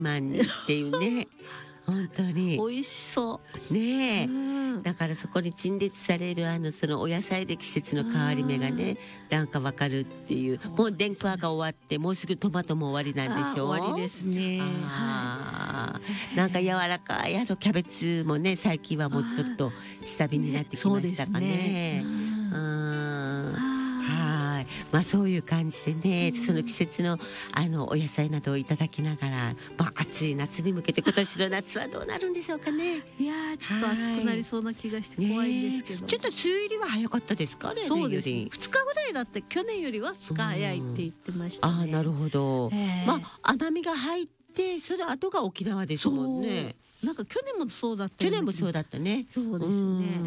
マンにっていうね本当に美味しそうねえ、 うん、 だからそこに陳列されるそのお野菜で季節の変わり目がねなんかわかるっていう、もう電話が終わってもうすぐトマトも終わりなんでしょう。 終わりですね。 なんか柔らかいキャベツもね最近はもうちょっと下火になってきましたかね。はい、まあそういう感じでね、その季節のお野菜などをいただきながら、まあ暑い夏に向けて今年の夏はどうなるんでしょうかね。 いやちょっと暑くなりそうな気がして怖いんですけど、 ちょっと梅雨入りは早かったですかね。 そうです。2日ぐらいだって去年よりは2日早いって言ってましたね。 なるほど。まあ甘みが入ってその後が沖縄ですもんね。 なんか去年もそうだった。 去年もそうだったね。 そうですね。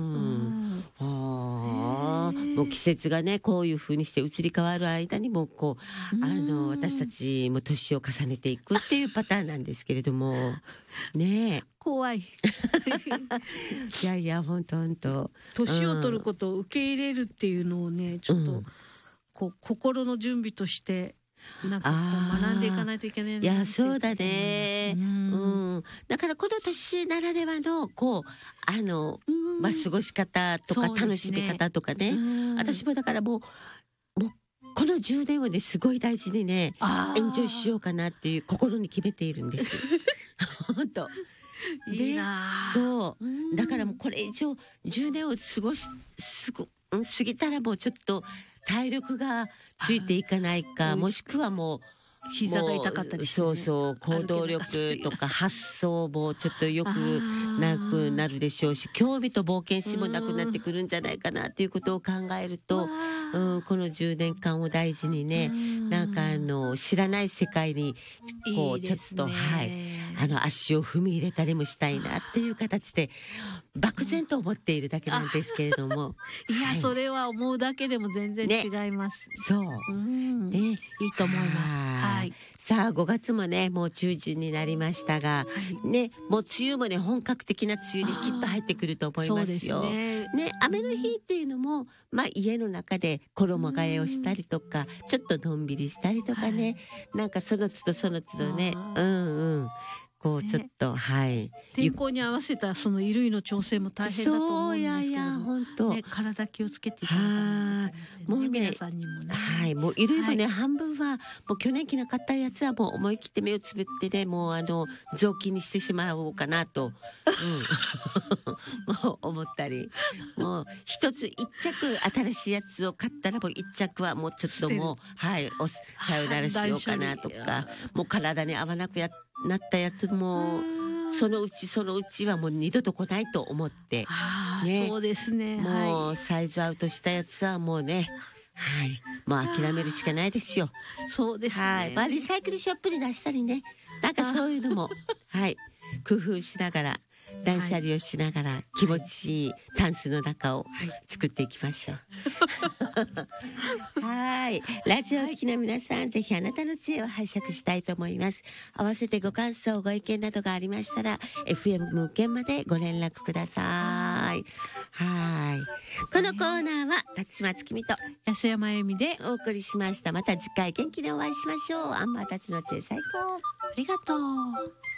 もう季節がねこういう風にして移り変わる間にもこう私たちも年を重ねていくっていうパターンなんですけれどもね怖い。 いやいや本当年を取ることを受け入れるっていうのをねちょっとこう心の準備としてなんかこう学んでいかないといけないなって。 いやそうだね。だからこの年ならではのこうまあ過ごし方とか楽しみ方とかね。私もだからもうこの10年をねすごい大事にねエンジョイしようかなっていう心に決めているんです。本当。 いいな。 そうだからもうこれ以上10年を過ぎたらもうちょっと体力がついていかないか、もしくはもう膝が痛かったりして、ね、 そう行動力とか発想もちょっとよくなくなるでしょうし、興味と冒険心もなくなってくるんじゃないかなということを考えると、この10年間を大事にね、なんか知らない世界にこうちょっと足を踏み入れたりもしたいなっていう形で漠然と思っているだけなんですけれどもいや、それは思うだけでも全然違います、 そう、ね、 いいと思います。はい。 さあ5月もねもう中旬になりましたが、ね、もう梅雨もね本格的な梅雨にきっと入ってくると思いますよ。ね、雨の日っていうのも、まあ、家の中で衣替えをしたりとかちょっとのんびりしたりとかね、なんかその都度ねこうちょっと天候に合わせたその衣類の調整も大変だと思うんですけど、 本当、 体気をつけていただかないと、もう皆さんにもね、 もう衣類もね、半分はもう去年着なかったやつはもう思い切って目をつぶってね、もう雑巾にしてしまおうかなと、もう思ったり、もう一着新しいやつを買ったらもう一着はもうちょっともうさよならしようかなとか、もう体に合わなくなったやつもそのうちはもう二度と来ないと思って、 そうですね、 もうサイズアウトしたやつはもうね、もう諦めるしかないですよ。 そうですね。 まあリサイクルショップに出したりね、なんかそういうのも工夫しながら断捨離をしながら気持ちいいタンスの中を作っていきましょう。ラジオを聴きの皆さん、ぜひあなたの知恵を拝借したいと思います。合わせてご感想ご意見などがありましたら FM 無限までご連絡ください。このコーナーは辰島月美と安山由美でお送りしました。また次回元気でお会いしましょう。アンマーたちの知恵最高。 ありがとう。